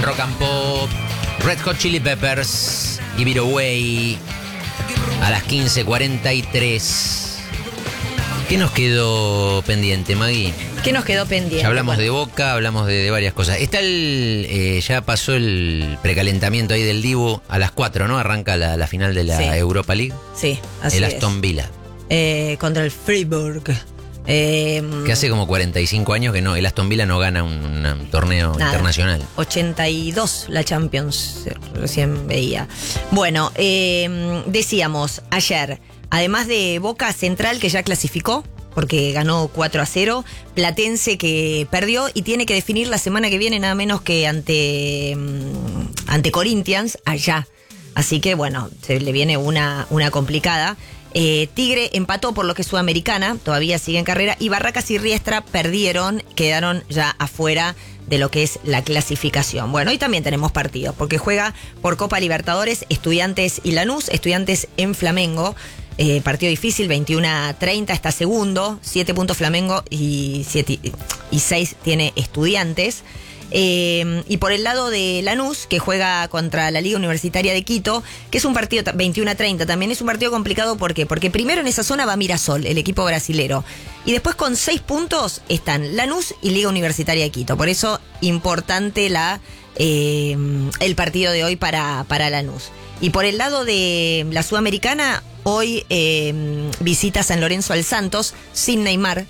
rock and pop. Red Hot Chili Peppers, Give It Away, a las 15:43. ¿Qué nos quedó pendiente, Maggie? ¿Qué nos quedó pendiente? Ya hablamos de Boca, hablamos de varias cosas. Está ya pasó el precalentamiento ahí del Dibu a las 4, ¿no? Arranca la final de la Europa League. Sí, así es. El Aston Villa. Contra el Freiburg. Que hace como 45 años que no, el Aston Villa no gana un torneo internacional. 82 la Champions, recién veía. Bueno, decíamos ayer, además de Boca, Central, que ya clasificó, porque ganó 4-0, Platense, que perdió y tiene que definir la semana que viene nada menos que ante Corinthians allá. Así que bueno, se le viene una complicada. Tigre empató por lo que es Sudamericana, todavía sigue en carrera, y Barracas y Riestra perdieron, quedaron ya afuera de lo que es la clasificación. Bueno, hoy también tenemos partidos, porque juega por Copa Libertadores Estudiantes y Lanús, Estudiantes en Flamengo. Partido difícil, 21-30, está segundo, 7 puntos Flamengo y 6 tiene Estudiantes. Y por el lado de Lanús, que juega contra la Liga Universitaria de Quito, que es un partido 21-30, también es un partido complicado. ¿Por qué? Porque primero en esa zona va Mirasol, el equipo brasilero, y después con 6 puntos están Lanús y Liga Universitaria de Quito. Por eso importante el partido de hoy para Lanús. Y por el lado de la Sudamericana, hoy visita San Lorenzo al Santos sin Neymar.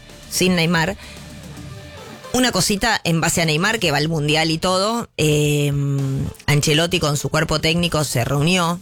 Una cosita en base a Neymar, que va al Mundial y todo. Ancelotti con su cuerpo técnico se reunió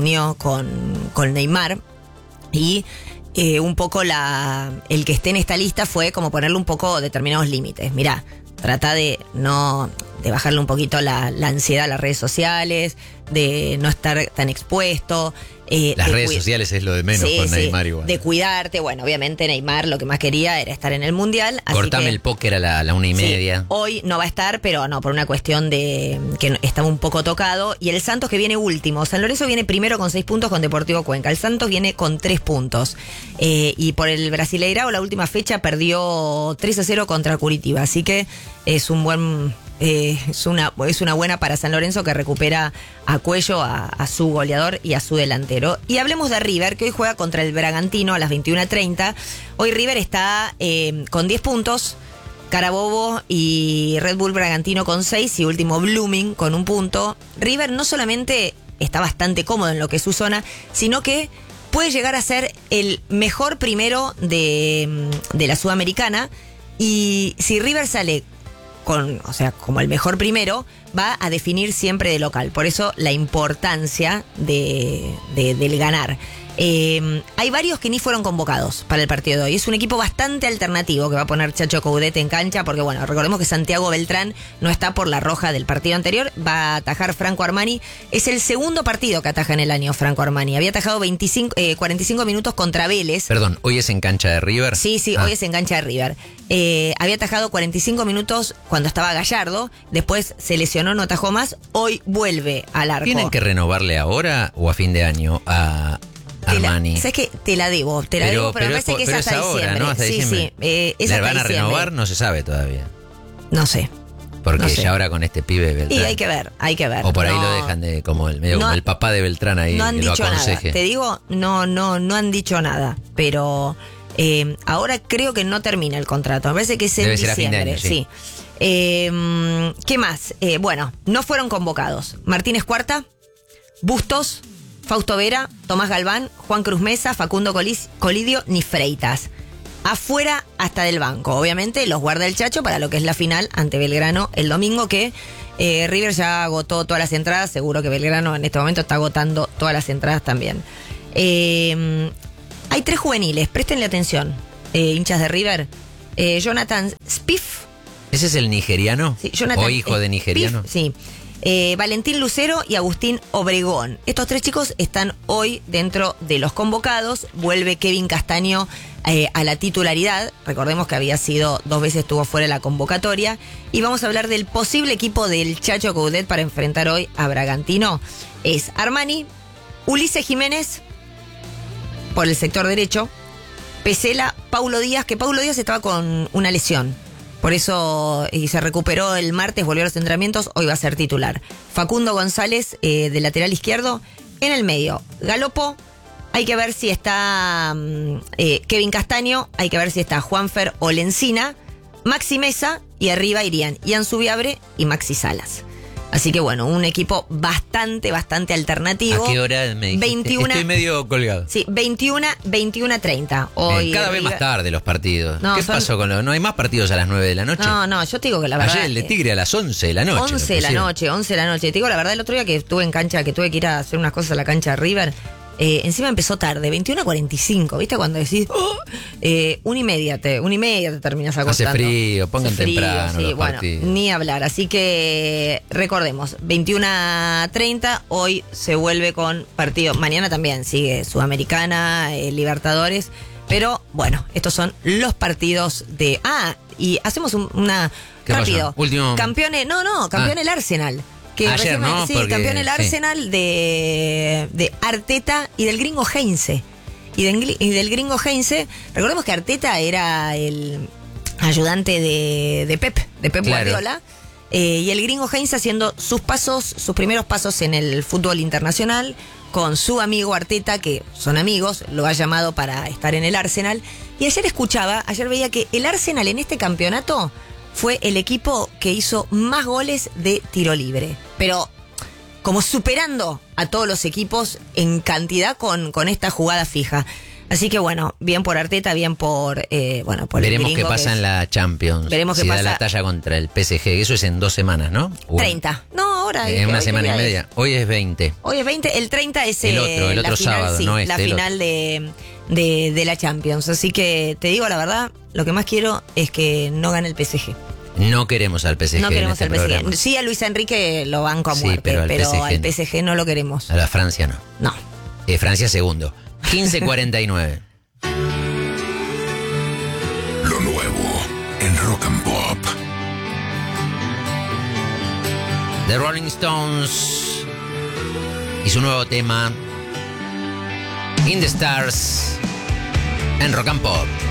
con Neymar. Y un poco el que esté en esta lista fue como ponerle un poco determinados límites. Mirá, trata de bajarle un poquito la ansiedad a las redes sociales, de no estar tan expuesto. Las redes sociales es lo de menos con Neymar igual. De cuidarte. Bueno, obviamente Neymar lo que más quería era estar en el Mundial. Cortame el póker a la 1:30. Sí, hoy no va a estar, pero no, por una cuestión de que estaba un poco tocado. Y el Santos, que viene último. San Lorenzo viene primero con 6 puntos con Deportivo Cuenca. El Santos viene con 3 puntos. Y por el Brasileirao, la última fecha perdió 3-0 contra Curitiba. Así que es un buen... es una buena para San Lorenzo, que recupera a Cuello, a su goleador y a su delantero. Y hablemos de River, que hoy juega contra el Bragantino a las 21:30. Hoy River está con 10 puntos, Carabobo y Red Bull Bragantino con 6 y último Blooming con 1 punto. River no solamente está bastante cómodo en lo que es su zona, sino que puede llegar a ser el mejor primero de la Sudamericana. Y si River sale como el mejor primero, va a definir siempre de local. Por eso la importancia del ganar. Hay varios que ni fueron convocados para el partido de hoy. Es un equipo bastante alternativo que va a poner Chacho Coudet en cancha, porque bueno, recordemos que Santiago Beltrán no está por la roja del partido anterior. Va a atajar Franco Armani. Es el segundo partido que ataja en el año Franco Armani. Había atajado 45 minutos contra Vélez. Perdón, ¿hoy es en cancha de River? Sí, hoy es en cancha de River. Había atajado 45 minutos cuando estaba Gallardo. Después se lesionó, no atajó más. Hoy vuelve al arco. ¿Tienen que renovarle ahora o a fin de año a Armani? ¿Sabes qué? Te la debo, pero me parece que es hasta ahora, diciembre. ¿no? Hasta diciembre. Es ¿La hasta van a diciembre. Renovar? No se sabe todavía. No sé. Porque no sé. Ya ahora con este pibe Beltrán. Y hay que ver. O por ahí lo dejan como el papá de Beltrán ahí, no han que lo dicho aconseje. Nada. Te digo, no han dicho nada. Pero ahora creo que no termina el contrato. Me parece que es en diciembre. Ser a fin de año, sí. ¿Qué más? Bueno, no fueron convocados Martínez Cuarta, Bustos, Fausto Vera, Tomás Galván, Juan Cruz Mesa, Facundo Colidio, ni Freitas. Afuera hasta del banco. Obviamente los guarda el Chacho para lo que es la final ante Belgrano el domingo, que River ya agotó todas las entradas. Seguro que Belgrano en este momento está agotando todas las entradas también. Hay 3 juveniles, préstenle atención, hinchas de River. Jonathan Spiff. ¿Ese es el nigeriano? Sí, Jonathan, ¿O hijo de nigeriano? Spiff, sí. Valentín Lucero y Agustín Obregón. Estos 3 chicos están hoy dentro de los convocados. Vuelve Kevin Castaño a la titularidad. Recordemos que había sido 2 veces, estuvo fuera de la convocatoria. Y vamos a hablar del posible equipo del Chacho Coudet para enfrentar hoy a Bragantino. Es Armani, Ulises Jiménez por el sector derecho, Pesela, Paulo Díaz, que Paulo Díaz estaba con una lesión. Por eso, y se recuperó el martes, volvió a los entrenamientos, hoy va a ser titular. Facundo González, de lateral izquierdo, en el medio. Galopo, hay que ver si está Kevin Castaño, hay que ver si está Juanfer o Lencina, Maxi Mesa, y arriba irían Ian Subiabre y Maxi Salas. Así que bueno, un equipo bastante alternativo. ¿A qué hora me dijiste? 21, estoy medio colgado. Sí, 21:30. Hoy cada vez más tarde los partidos. ¿Qué pasó con ¿No hay más partidos a las 9 de la noche? No, yo te digo que la verdad... Ayer el de Tigre a las 11 de la noche. 11 de la noche. Te digo la verdad, el otro día que estuve en cancha, que tuve que ir a hacer unas cosas a la cancha de River, encima empezó tarde, 21:45, ¿viste? Cuando decís, 1:30 te terminas acostando. Hace frío, pongan temprano los partidos. Ni hablar. Así que recordemos, 21:30, hoy se vuelve con partido. Mañana también sigue Sudamericana, Libertadores. Pero bueno, estos son los partidos de... y hacemos una... ¿Qué rápido. pasó? Último... Campeón el Arsenal. Que ayer, ¿no? Sí, Porque, campeón el Arsenal de Arteta y del gringo Heinze. Y del gringo Heinze, recordemos que Arteta era el ayudante de Pep Guardiola. Y el gringo Heinze haciendo sus primeros pasos en el fútbol internacional, con su amigo Arteta, que son amigos, lo ha llamado para estar en el Arsenal. Y ayer veía que el Arsenal en este campeonato fue el equipo que hizo más goles de tiro libre. Pero como superando a todos los equipos en cantidad con esta jugada fija. Así que bueno, bien por Arteta, bien por por veremos el qué pasa en la Champions. Veremos si qué da pasa. la talla contra el PSG. Eso es en 2 semanas, ¿no? 30. No, ahora. En una semana y media. Hoy es 20. Hoy es 20. El 30 es el otro final, sábado, sí, no la final de la Champions. Así que te digo la verdad, lo que más quiero es que no gane el PSG. No queremos al PSG. No queremos en este al PSG. programa. Sí, a Luis Enrique lo banco a Sí, muerte, pero al PSG no lo queremos. A la Francia no. No. Francia segundo. 15:49. Lo nuevo en Rock and Pop. The Rolling Stones y su nuevo tema In the Stars en Rock and Pop.